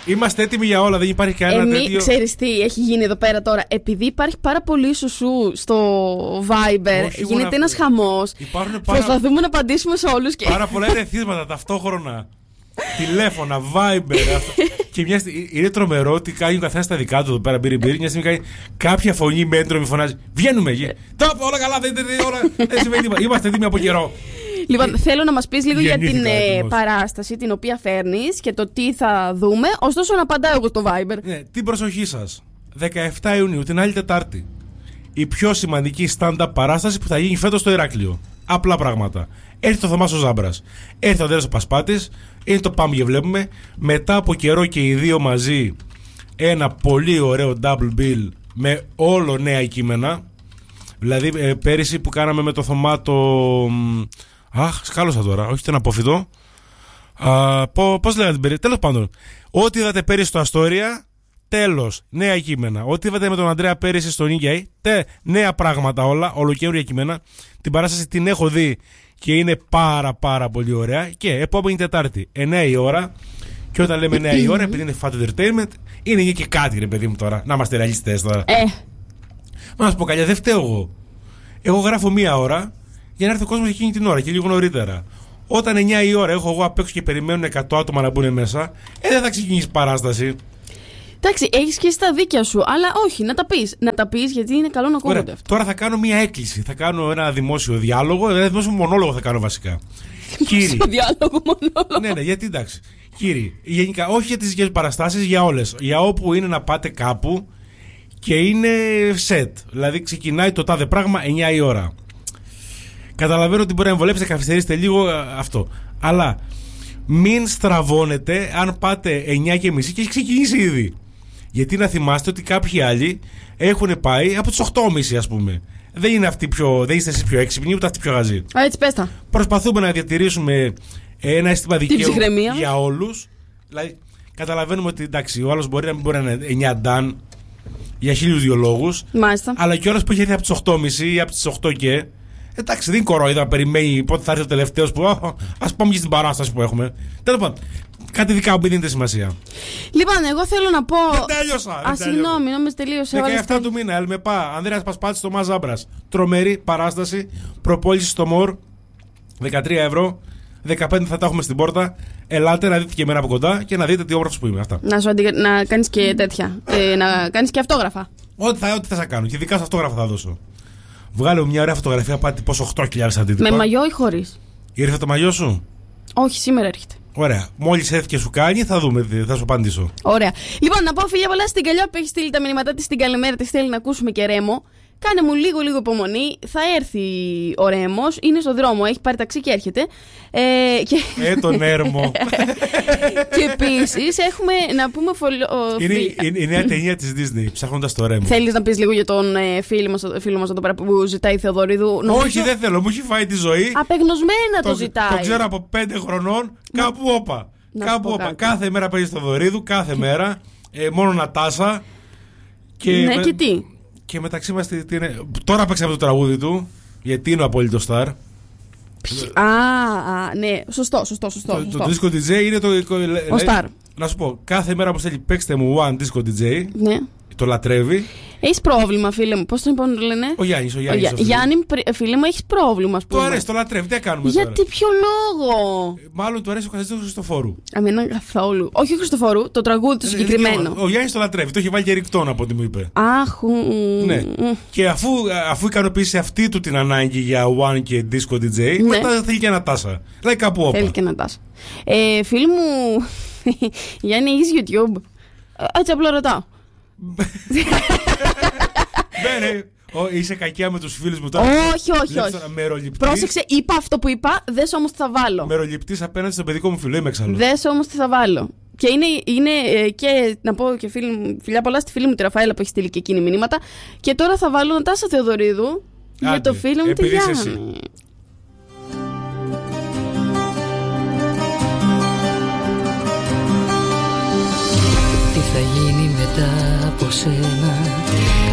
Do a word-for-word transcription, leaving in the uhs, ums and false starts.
Είμαστε έτοιμοι για όλα, δεν υπάρχει κανένα Εμείς, τέτοιο. Ξέρεις τι έχει γίνει εδώ πέρα τώρα? Επειδή υπάρχει πάρα πολύ σουσού στο Viber, Όχι, γίνεται ένας χαμός. Πάρα... Προσπαθούμε να απαντήσουμε σε όλους. Και... Πάρα πολλά ερεθίσματα ταυτόχρονα. Τηλέφωνα, Viber. Αυτό. Και μια στιγμή, είναι τρομερό ότι κάνει ο καθένας τα δικά του εδώ πέρα. Μπύρι, μπύρι, μια στιγμή κάνει κάποια φωνή με έντρομη φωνάζει. Βγαίνουμε! Τόπ, όλα καλά, δεν, δεν, όλα, δεν συμβαίνει τίποτα. Είμαστε έτοιμοι από καιρό. Λοιπόν, θέλω να μας πεις λίγο για την ε, έτοιμος. παράσταση την οποία φέρνεις και το τι θα δούμε. Ωστόσο, να απαντάω εγώ στο Viber. Ναι, την προσοχή σας. δεκαεφτά Ιουνίου, την άλλη Τετάρτη. Η πιο σημαντική stand-up παράσταση που θα γίνει φέτος στο Ηράκλειο. Απλά πράγματα. Έρχεται ο Θωμάς ο Ζάμπρας. Έρχεται ο Αντρέας ο Πασπάτης. Είναι το πάμε και βλέπουμε. Μετά από καιρό και οι δύο μαζί, ένα πολύ ωραίο double bill με όλο νέα κείμενα. Δηλαδή, ε, πέρυσι που κάναμε με το Θωμά το. Αχ, σκάλωσα τώρα. Όχι, ήταν απόφυτο. Πώς λέγατε την περίπτωση. Τέλος πάντων. Ό,τι είδατε πέρυσι στο Αστόρια. Τέλος, νέα κείμενα. Ό,τι είδατε με τον Ανδρέα πέρυσι στο Νίγκαη, νέα πράγματα όλα, ολοκαίρια κείμενα. Την παράσταση την έχω δει και είναι πάρα πάρα πολύ ωραία. Και επόμενη Τετάρτη, εννιά η ώρα. Και όταν λέμε εννιά η ώρα, επειδή είναι Fat Entertainment, είναι και κάτι, ρε παιδί μου τώρα. Να είμαστε ρεαλιστές τώρα. Ε. Μα να σου πω καλιά, δεν φταίω εγώ. Εγώ γράφω μία ώρα για να έρθει ο κόσμος εκείνη την ώρα και λίγο νωρίτερα. Όταν εννιά η ώρα έχω εγώ απ' έξω και περιμένουν εκατό άτομα να μπουν μέσα, ε, δεν θα ξεκινήσει παράσταση. Εντάξει, έχεις και στα δίκια σου, αλλά όχι, να τα πεις. Να τα πεις γιατί είναι καλό να ακούγονται αυτά. Τώρα θα κάνω μία έκκληση. Θα κάνω ένα δημόσιο διάλογο, ένα δημόσιο μονόλογο θα κάνω βασικά. Κύριοι. Διάλογο μονόλογο. Ναι, ναι, γιατί εντάξει. Κύριοι, γενικά, όχι για τις δικές παραστάσεις, για όλες. Για όπου είναι να πάτε κάπου και είναι set. Δηλαδή ξεκινάει το τάδε πράγμα εννιά η ώρα. Καταλαβαίνω ότι μπορεί να εμβολέψετε, καθυστερήσετε λίγο αυτό. Αλλά μην στραβώνετε αν πάτε εννιά και μισή και έχει ξεκινήσει ήδη. Γιατί να θυμάστε ότι κάποιοι άλλοι έχουν πάει από τις οκτώ και μισή, ας πούμε. Δεν είναι αυτοί πιο, δεν είστε εσείς πιο έξυπνοι, ούτε αυτοί πιο γαζοί. Α, έτσι πες τα. Προσπαθούμε να διατηρήσουμε ένα αίσθημα δικαίου για όλους. Δηλαδή, καταλαβαίνουμε ότι εντάξει, ο άλλος μπορεί να μην μπορεί να είναι εννιά νταν για χίλιους δύο λόγους. Μάλιστα. Αλλά και ο άλλος που έχει έρθει από τις οκτώ και μισή ή από τις οκτώ και. Εντάξει, δεν είναι κορόιδα, περιμένει πότε θα έρθει ο τελευταίος που. Ας πάμε και στην παράσταση που έχουμε. Τέλος πάντων, κάτι δικά μου, μην δίνετε σημασία. Λοιπόν, εγώ θέλω να πω. Δεν τέλειωσα. Α, συγγνώμη, νόμιζα τελείωσε. δεκαεφτά του μήνα, Ελμεπά, Ανδρέας Πασπάτης, Θωμάς Ζάμπρας. Τρομερή παράσταση, προπόληση στο Μορ, δεκατρία ευρώ. δεκαπέντε θα τα έχουμε στην πόρτα. Ελάτε να δείτε και εμένα από κοντά και να δείτε τι όμορφος που είμαι. Αυτά. Να σου αντι... να κάνεις και τέτοια. Ε, να κάνεις και αυτόγραφα. Ό,τι θα, ό,τι θα κάνω. Και δικά σου αυτόγραφα θα δώσω. Βγάλε μια ωραία φωτογραφία, πάτε πόσο οκτώ χιλιάδες αντίτυπα. Με μαγιό ή χωρίς? Ήρθε το μαγιό σου? Όχι, σήμερα έρχεται. Ωραία. Μόλις έρθει και σου κάνει, θα δούμε, θα σου απαντήσω. Ωραία. Λοιπόν, να πω φιλιά πολλά στην Καλλιά που έχει στείλει τα μηνύματά της, στην καλημέρα της, θέλει να ακούσουμε και Ρέμο. Κάνε μου λίγο λίγο υπομονή. Θα έρθει ο Ρέμος. Είναι στο δρόμο. Έχει πάρει ταξί και έρχεται. Ε, και... ε τον Έρμο. Και επίσης έχουμε να πούμε. Φολο... Είναι η, η νέα ταινία της Disney. Ψάχνοντας το Ρέμο. Θέλεις να πεις λίγο για τον ε, φίλο μας, φίλο μας εδώ πέρα που ζητάει Θεοδωρίδου? Νομίζω... Όχι, δεν θέλω. Μου έχει φάει τη ζωή. Απεγνωσμένα το, το ζητάει. Το ξέρω από πέντε χρονών. Κάπου όπα. Κάπου όπα. Κάθε μέρα παίζει Θεοδωρίδου. Κάθε μέρα. Ε, μόνο Νατάσα. Και ναι, με... και τι. Και μεταξύ μας τι, τι είναι. Τώρα παίξαμε το τραγούδι του. Γιατί είναι ο απόλυτο στάρ. Α, α, ναι, σωστό, σωστό, σωστό. Το, σωστό. το disco ντι τζέι είναι το. Ο στάρ. Να σου πω, κάθε μέρα που θέλει παίξτε μου one disco ντι τζέι. Ναι. Το λατρεύει. Έχεις πρόβλημα, φίλε μου. Πώς τον είπαν, λένε? Ο Γιάννης. Ο Γιάννης, ο Γιάννη, φίλε μου, έχεις πρόβλημα, ας πούμε. Του αρέσει, το λατρεύει. Τι κάνουμε γιατί, τώρα? Γιατί, ποιο λόγο? Μάλλον του αρέσει ο Καζέτης του Χριστοφόρου. Αμένα καθόλου. Όχι ο Χριστοφόρου, το τραγούδι του συγκεκριμένο. Ο, ο Γιάννης το λατρεύει. Το έχει βάλει και ρικτόν από ό,τι μου είπε. Αχ. Ναι. Και αφού, αφού ικανοποιήσει αυτή του την ανάγκη για one και disco ντι τζέι, ναι, μετά θέλει και Νατάσα. Δηλαδή κάπου όπα. Θέλει και Νατάσα. Ε, φίλοι μου, Γιάννη, έχεις YouTube? Έτσι απλά ρωτάω. Μπαίνε. Είσαι κακιά με τους φίλους μου τώρα. Όχι, όχι, όχι. Πρόσεξε, είπα αυτό που είπα, δες όμως τι θα βάλω. Μεροληπτής απέναντι στον παιδικό μου φίλο, είμαι εξάλλου. Δες όμως τι θα βάλω. Και είναι, είναι και να πω και φίλη, φιλιά πολλά στη φίλη μου τη Ραφαέλα που έχει στείλει και εκείνη μηνύματα. Και τώρα θα βάλω Νατάσα Θεοδωρίδου. Άντε, για το φίλο μου τη Γιάννη. Τι θα γίνει μετά από σένα?